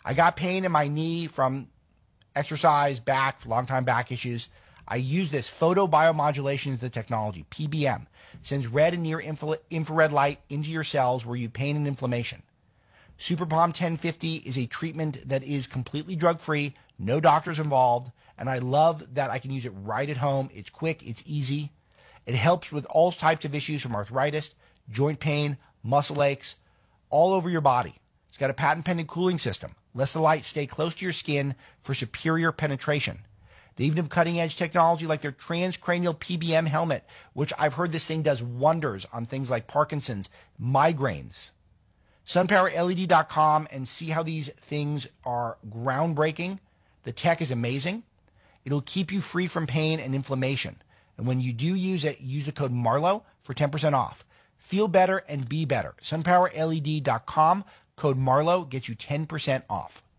I got pain in my knee from exercise, back, long-time back issues. I use this. Photobiomodulation is the technology, PBM. Sends red and near infrared light into your cells where you have pain and inflammation. Super Palm 1050 is a treatment that is completely drug-free, no doctors involved, and I love that I can use it right at home. It's quick, it's easy. It helps with all types of issues from arthritis, joint pain, muscle aches, all over your body. It's got a patent-pending cooling system. Lets the light stay close to your skin for superior penetration. They even have cutting-edge technology like their transcranial PBM helmet, which I've heard this thing does wonders on things like Parkinson's, migraines. SunPowerLED.com and see how these things are groundbreaking. The tech is amazing. It'll keep you free from pain and inflammation. And when you do use it, use the code MARLOW for 10% off. Feel better and be better. SunPowerLED.com, code MARLOW gets you 10% off.